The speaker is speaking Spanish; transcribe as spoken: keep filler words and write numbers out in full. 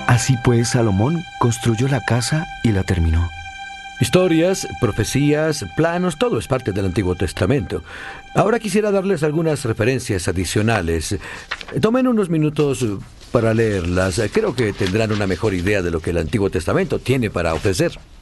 Así pues, Salomón construyó la casa y la terminó. Historias, profecías, planos, todo es parte del Antiguo Testamento. Ahora quisiera darles algunas referencias adicionales. Tomen unos minutos para leerlas. Creo que tendrán una mejor idea de lo que el Antiguo Testamento tiene para ofrecer.